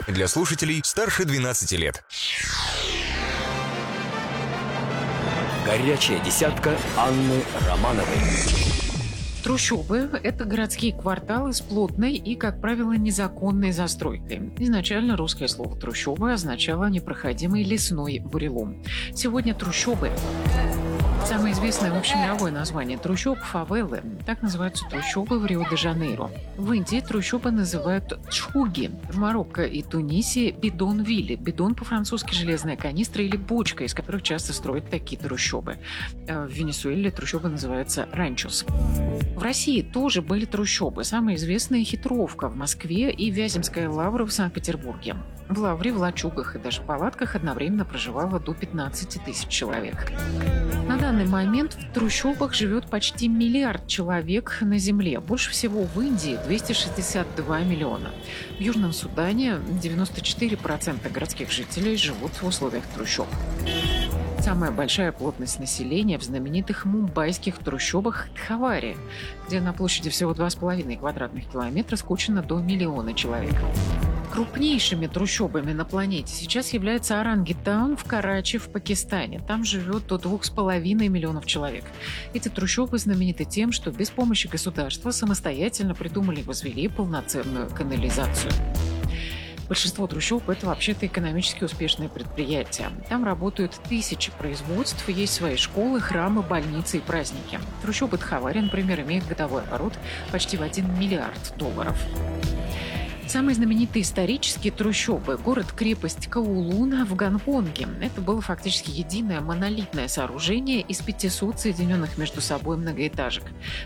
Для слушателей старше 12 лет. Горячая десятка Анны Романовой. Трущобы – это городские кварталы с плотной и, как правило, незаконной застройкой. Изначально русское слово «трущобы» означало непроходимый лесной бурелом. Сегодня трущобы – самое известное общемировое название трущоб – фавелы. Так называются трущобы в Рио-де-Жанейро. В Индии трущобы называют чхуги. В Марокко и Тунисе – бидонвилли. Бидон по-французски – железная канистра или бочка, из которых часто строят такие трущобы. В Венесуэле трущобы называются ранчос. В России тоже были трущобы. Самые известные – Хитровка в Москве и Вяземская лавра в Санкт-Петербурге. В лавре, в лачугах и даже палатках одновременно проживало до 15 тысяч человек. На данный момент в трущобах живет почти 1 миллиард человек на Земле. Больше всего в Индии – 262 миллиона. В Южном Судане 94% городских жителей живут в условиях трущоб. Самая большая плотность населения в знаменитых мумбайских трущобах Тхавари, где на площади всего 2,5 квадратных километра скучно до 1 миллиона человек. Крупнейшими трущобами на планете сейчас является Орангитаун в Карачи в Пакистане. Там живет до 2,5 миллионов человек. Эти трущобы знамениты тем, что без помощи государства самостоятельно придумали и возвели полноценную канализацию. Большинство трущоб – это вообще-то экономически успешные предприятия. Там работают тысячи производств, есть свои школы, храмы, больницы и праздники. Трущобы Тхавари, например, имеют годовой оборот почти в $1 миллиард. Самые знаменитые исторические трущобы – город-крепость Каулун в Гонконге. Это было фактически единое монолитное сооружение из 500 соединенных между собой многоэтажек.